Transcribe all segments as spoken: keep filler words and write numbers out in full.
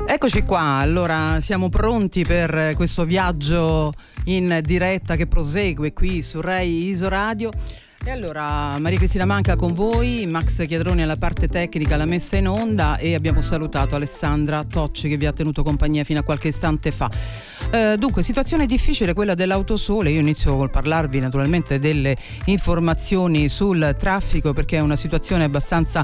Eccoci qua, allora siamo pronti per questo viaggio in diretta che prosegue qui su Rai Isoradio. E allora Maria Cristina Manca con voi, Max Chiadroni alla parte tecnica, la messa in onda, e abbiamo salutato Alessandra Tocci che vi ha tenuto compagnia fino a qualche istante fa. Eh, dunque, situazione difficile quella dell'autosole. Io inizio col parlarvi naturalmente delle informazioni sul traffico, perché è una situazione abbastanza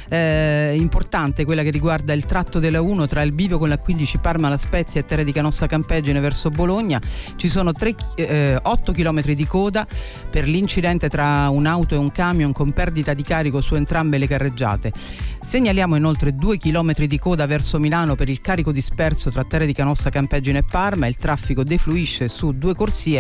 eh, importante quella che riguarda il tratto della uno tra il bivio con la quindici Parma La Spezia e Terre di Canossa Campeggine verso Bologna. Ci sono tre, eh, otto chilometri di coda per l'incidente tra un'auto e un camion con perdita di carico su entrambe le carreggiate. Segnaliamo inoltre due chilometri di coda verso Milano per il carico disperso tra Terre di Canossa Campeggine e Parma. Il traffico defluisce su due corsie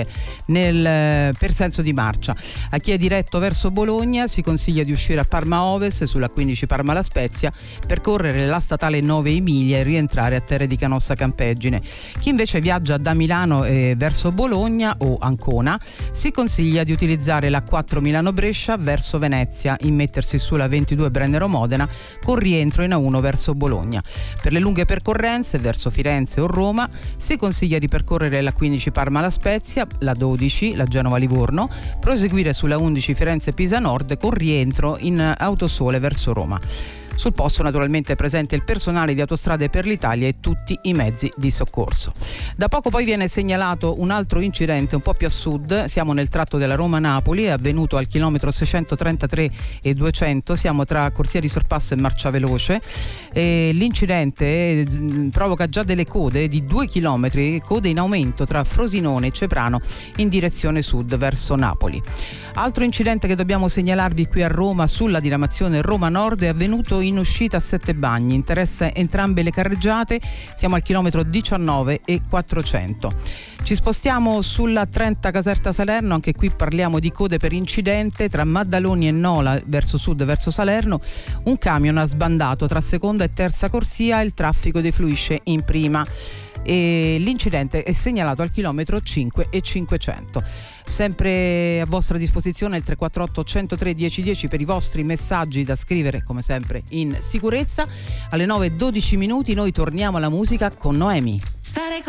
nel, per senso di marcia. A chi è diretto verso Bologna si consiglia di uscire a Parma Ovest sulla quindici Parma La Spezia, percorrere la statale nove Emilia e rientrare a Terre di Canossa Campeggine. Chi invece viaggia da Milano eh, verso Bologna o Ancona si consiglia di utilizzare la quattro Milano Brescia verso Venezia, immettersi sulla ventidue Brennero Modena con rientro in A uno verso Bologna. Per le lunghe percorrenze verso Firenze o Roma si consiglia di percorrere la quindici Parma La Spezia, la dodici la Genova Livorno, proseguire sulla undici Firenze Pisa Nord con rientro in Autosole verso Roma. Sul posto naturalmente è presente il personale di Autostrade per l'Italia e tutti i mezzi di soccorso. Da poco poi viene segnalato un altro incidente un po' più a sud, siamo nel tratto della Roma-Napoli, è avvenuto al chilometro seicentotrentatré e duecento, siamo tra corsia di sorpasso e marcia veloce. E l'incidente provoca già delle code di due chilometri, code in aumento tra Frosinone e Ceprano in direzione sud verso Napoli. Altro incidente che dobbiamo segnalarvi qui a Roma sulla diramazione Roma Nord è avvenuto in uscita a Sette Bagni, interessa entrambe le carreggiate, siamo al chilometro diciannove e quattrocento. Ci spostiamo sulla trenta Caserta Salerno, anche qui parliamo di code per incidente tra Maddaloni e Nola verso sud verso Salerno. Un camion ha sbandato tra seconda e terza corsia, il traffico defluisce in prima e l'incidente è segnalato al chilometro cinque e cinquecento. Sempre a vostra disposizione il tre quattro otto uno zero tre uno zero uno zero per i vostri messaggi da scrivere come sempre in sicurezza. Alle nove e dodici minuti noi torniamo alla musica con Noemi. Stare